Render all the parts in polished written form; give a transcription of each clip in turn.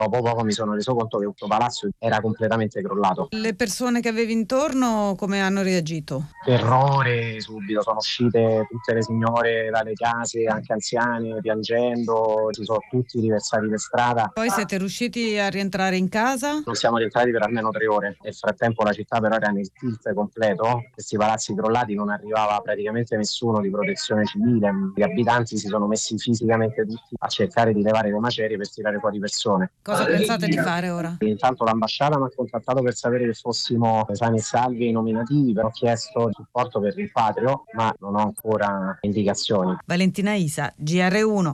Dopo poco mi sono reso conto che questo palazzo era completamente crollato. Le persone che avevi intorno come hanno reagito? Terrore subito, sono uscite tutte le signore dalle case, anche anziane, piangendo, si sono tutti riversati per strada. Poi siete riusciti a rientrare in casa? Non siamo rientrati per almeno 3 ore. Nel frattempo la città però era nel tilt completo, questi palazzi crollati, non arrivava praticamente nessuno di protezione civile, gli abitanti si sono messi fisicamente tutti a cercare di levare le macerie per tirare fuori persone. Cosa pensate di fare ora? Intanto l'ambasciata mi ha contattato per sapere che fossimo sani e salvi e nominativi, ho chiesto supporto per il rimpatrio, ma non ho ancora indicazioni. Valentina Isa, GR1.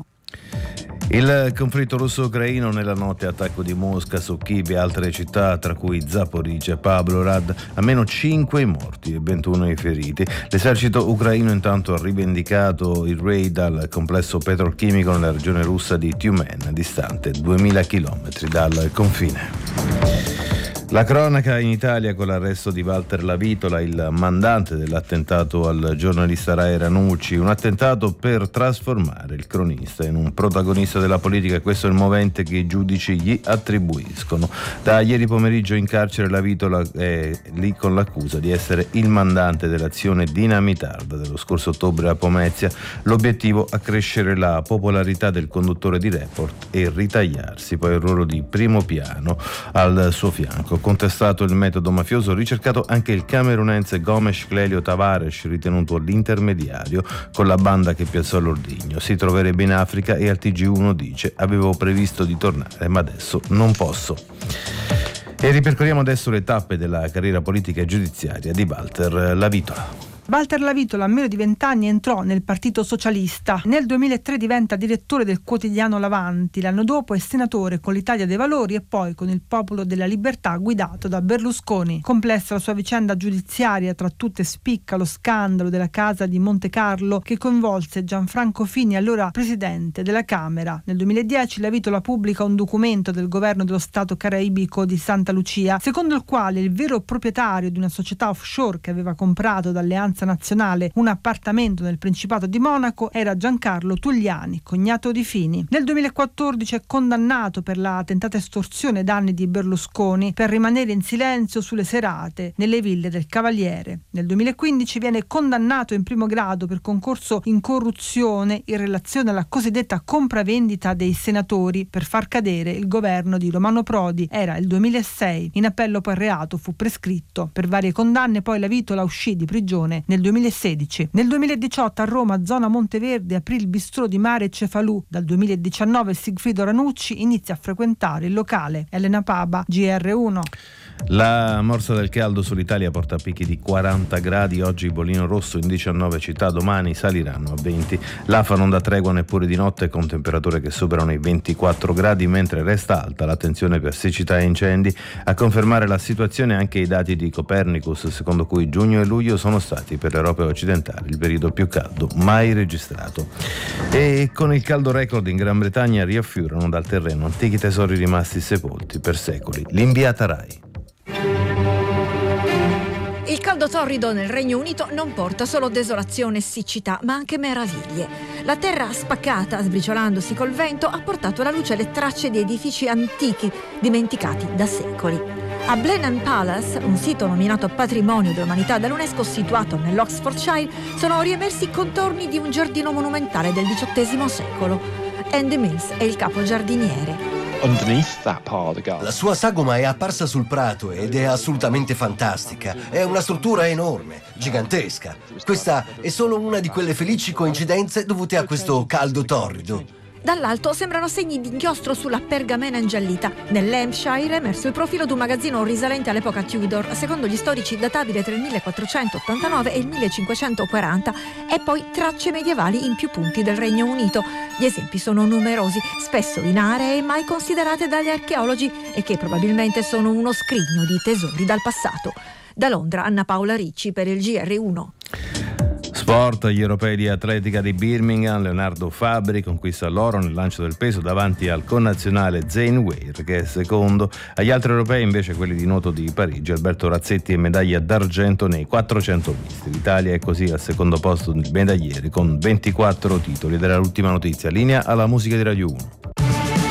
Il conflitto russo-ucraino nella notte, attacco di Mosca su Kiev e altre città, tra cui Zaporizhzhia e Pavlograd, almeno 5 morti e 21 i feriti. L'esercito ucraino intanto ha rivendicato il raid al complesso petrolchimico nella regione russa di Tyumen, distante 2000 km dal confine. La cronaca in Italia con l'arresto di Walter Lavitola, il mandante dell'attentato al giornalista Rai Ranucci, un attentato per trasformare il cronista in un protagonista della politica. Questo è il movente che i giudici gli attribuiscono. Da ieri pomeriggio in carcere Lavitola è lì con l'accusa di essere il mandante dell'azione dinamitarda dello scorso ottobre a Pomezia. L'obiettivo: accrescere la popolarità del conduttore di Report e ritagliarsi poi il ruolo di primo piano al suo fianco. Contestato il metodo mafioso, ricercato anche il camerunense Gomes Clelio Tavares, ritenuto l'intermediario con la banda che piazzò l'ordigno. Si troverebbe in Africa e al TG1 dice: avevo previsto di tornare ma adesso non posso. E ripercorriamo adesso le tappe della carriera politica e giudiziaria di Walter Lavitola. Walter Lavitola a meno di 20 anni entrò nel Partito Socialista. Nel 2003 diventa direttore del quotidiano L'Avanti. L'anno dopo è senatore con l'Italia dei Valori e poi con il Popolo della Libertà guidato da Berlusconi. Complessa la sua vicenda giudiziaria, tra tutte spicca lo scandalo della casa di Monte Carlo che coinvolse Gianfranco Fini, allora presidente della Camera. Nel 2010 Lavitola pubblica un documento del governo dello Stato caraibico di Santa Lucia, secondo il quale il vero proprietario di una società offshore che aveva comprato d'Alleanza Nazionale un appartamento nel Principato di Monaco era Giancarlo Tugliani, cognato di Fini. Nel 2014 è condannato per la tentata estorsione ai danni di Berlusconi per rimanere in silenzio sulle serate nelle ville del Cavaliere. Nel 2015 viene condannato in primo grado per concorso in corruzione in relazione alla cosiddetta compravendita dei senatori per far cadere il governo di Romano Prodi. Era il 2006. In appello poi il reato fu prescritto. Per varie condanne poi Lavitola uscì di prigione nel 2016. Nel 2018 a Roma, zona Monteverde, aprì il bistrò di Mare Cefalù. Dal 2019 Sigfrido Ranucci inizia a frequentare il locale. Elena Paba, GR1. La morsa del caldo sull'Italia porta a picchi di 40 gradi, oggi bollino rosso in 19 città, domani saliranno a 20. L'AFA non dà tregua neppure di notte con temperature che superano i 24 gradi, mentre resta alta l'attenzione per siccità e incendi. A confermare la situazione anche i dati di Copernicus, secondo cui giugno e luglio sono stati per l'Europa occidentale il periodo più caldo mai registrato. E con il caldo record in Gran Bretagna riaffiorano dal terreno antichi tesori rimasti sepolti per secoli. L'inviata Rai. Il caldo torrido nel Regno Unito non porta solo desolazione e siccità, ma anche meraviglie. La terra spaccata, sbriciolandosi col vento, ha portato alla luce le tracce di edifici antichi, dimenticati da secoli. A Blenheim Palace, un sito nominato Patrimonio dell'Umanità dall'UNESCO situato nell'Oxfordshire, sono riemersi i contorni di un giardino monumentale del XVIII secolo. Andy Mills è il capogiardiniere. La sua sagoma è apparsa sul prato ed è assolutamente fantastica. È una struttura enorme, gigantesca. Questa è solo una di quelle felici coincidenze dovute a questo caldo torrido. Dall'alto sembrano segni di inchiostro sulla pergamena ingiallita. Nell'Hampshire è emerso il profilo di un magazzino risalente all'epoca Tudor, secondo gli storici databile tra il 1489 e il 1540, e poi tracce medievali in più punti del Regno Unito. Gli esempi sono numerosi, spesso in aree mai considerate dagli archeologi e che probabilmente sono uno scrigno di tesori dal passato. Da Londra, Anna Paola Ricci per il GR1. Sport, gli europei di atletica di Birmingham, Leonardo Fabbri conquista l'oro nel lancio del peso davanti al connazionale Zane Weir che è secondo. Agli altri europei invece quelli di nuoto di Parigi, Alberto Razzetti è medaglia d'argento nei 400 misti. L'Italia è così al secondo posto di medaglieri con 24 titoli ed era l'ultima notizia. Linea alla musica di Radio 1.